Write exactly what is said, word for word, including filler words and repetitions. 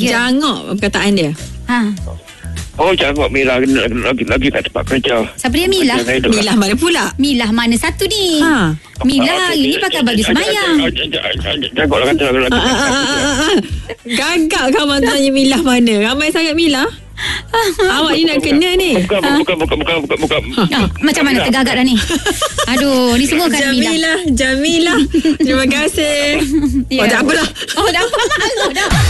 Yeah. Jangok perkataan dia. Ha. Oh, jangok Mila lagi lagi kat tempat kerja. Siapa dia Milah? Milah mana pula? Milah mana satu ni? Ha. Milah hari ni pakai baju semayang. Jangok lah kata lagi. Gagak kau tanya Milah mana? Ramai sangat Milah. Awak ni nak kena ni. Bukan, bukan, bukan, bukan, bukan, bukan. Oh, macam mana tergagak dah ni? Aduh, ni semua kan Milah. Jamilah, Jamilah. Terima kasih. Ya. Oh, tak apalah. Oh, dah apa? Dah.